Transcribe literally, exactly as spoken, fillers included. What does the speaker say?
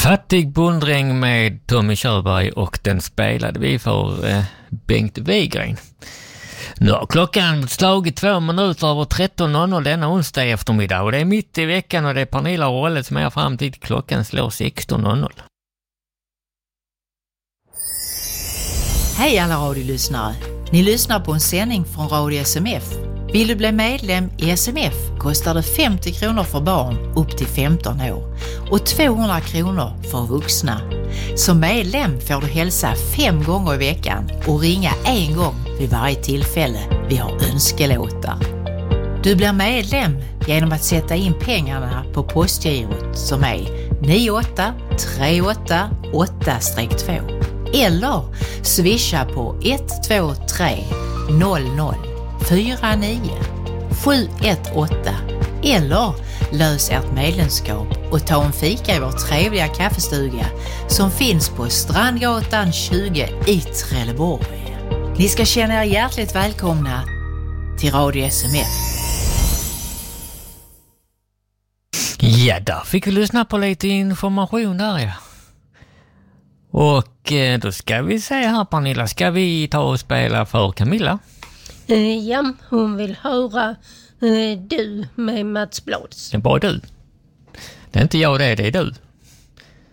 Fattig bonddräng med Tommy Körberg, och den spelade vi för eh, Bengt Wegren. Nu har klockan slagit två minuter över tretton noll noll denna onsdag eftermiddag, och det är mitt i veckan och det är Pernilla och Rolle som är fram till klockan slår sexton noll noll. Hej alla radiolyssnare. Ni lyssnar på en sändning från Radio S M F. Vill du bli medlem i S M F kostar det femtio kronor för barn upp till femton år och tvåhundra kronor för vuxna. Som medlem får du hälsa fem gånger i veckan och ringa en gång vid varje tillfälle vi har önskelåtar. Du blir medlem genom att sätta in pengarna på postgirot som är nio åtta tre åtta åtta två eller swisha på ett två tre noll noll fyra nio sju ett åtta eller lös ert medlemskap och ta en fika i vår trevliga kaffestuga som finns på Strandgatan tjugo i Trelleborg. Ni ska känna er hjärtligt välkomna till Radio S M F. Ja, där fick vi lyssna på lite information där, ja. Och eh, då ska vi se här, Pernilla, ska vi ta och spela för Camilla? Uh, ja, hon vill höra uh, Du med Mats Blads. Det är bara du. Det är inte jag det, det är du.